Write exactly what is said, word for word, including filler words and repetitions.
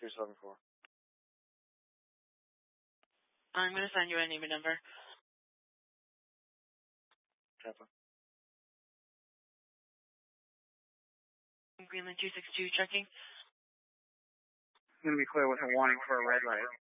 two seven four. I'm going to send you a name and number. Tampa. Greenland two six two checking. I'm going to be clear with a warning for a red light.